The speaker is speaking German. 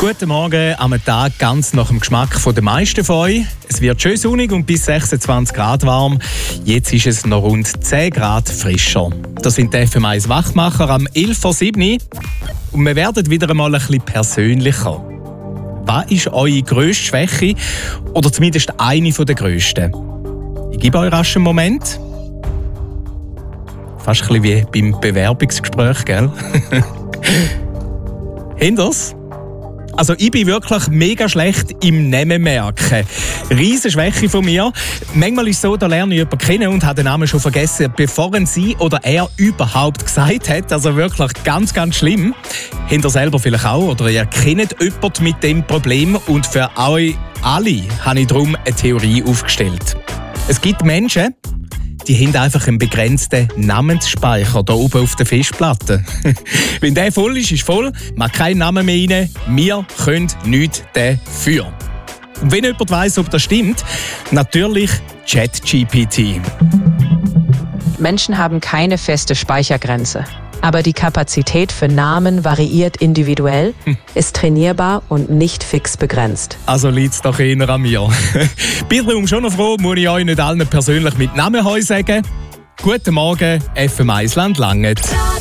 Guten Morgen, am Tag ganz nach dem Geschmack der meisten von euch. Es wird schön sonnig und bis 26 Grad warm. Jetzt ist es noch rund 10 Grad frischer. Das sind die FM1 Wachmacher am 11.07 Uhr. Und wir werden wieder einmal ein bisschen persönlicher. Was ist eure grösste Schwäche? Oder zumindest eine der grössten? Ich gebe euch rasch einen Moment. Fast ein bisschen wie beim Bewerbungsgespräch, gell? Hinders? Also ich bin wirklich mega schlecht im Namen merken. Riesen Schwäche von mir. Manchmal ist es so, da lerne ich jemanden kennen und habe den Namen schon vergessen, bevor sie oder er überhaupt gesagt hat. Also wirklich ganz, ganz schlimm. Habt ihr selber vielleicht auch oder ihr kennt jemanden mit dem Problem und für euch alle habe ich darum eine Theorie aufgestellt. Es gibt Menschen, die haben einfach einen begrenzten Namensspeicher hier oben auf der Festplatte. Wenn der voll ist, ist voll, macht keinen Namen mehr rein. Wir können nichts dafür. Und wenn jemand weiss, ob das stimmt, natürlich ChatGPT. Menschen haben keine feste Speichergrenze. Aber die Kapazität für Namen variiert individuell, ist trainierbar und nicht fix begrenzt. Also liegt es doch eher an mir. Bin darum schon noch froh, muss ich euch nicht allen persönlich mit Namen sagen. Guten Morgen, FM1 Land Langet.